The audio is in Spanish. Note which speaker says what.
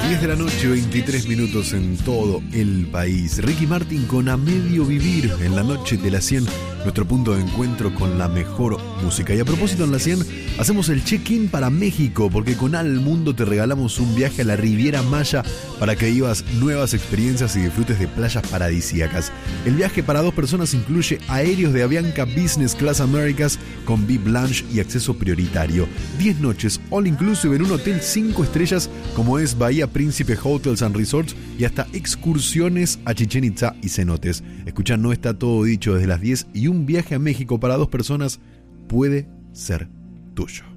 Speaker 1: 10 de la noche, 23 minutos en todo el país. Ricky Martin con A Medio Vivir en la noche de la 100, nuestro punto de encuentro con la mejor música. Y a propósito, en la 100 hacemos el check-in para México, porque con Al Mundo te regalamos un viaje a la Riviera Maya para que vivas nuevas experiencias y disfrutes de playas paradisíacas. El viaje para 2 personas incluye aéreos de Avianca Business Class Americas con VIP Lounge y acceso prioritario. 10 noches all inclusive en un hotel 5 estrellas como es Bahía Príncipe Hotels and Resorts, y hasta excursiones a Chichén Itzá y cenotes. Escucha, no está todo dicho desde las 10, y un viaje a México para 2 personas puede ser tuyo.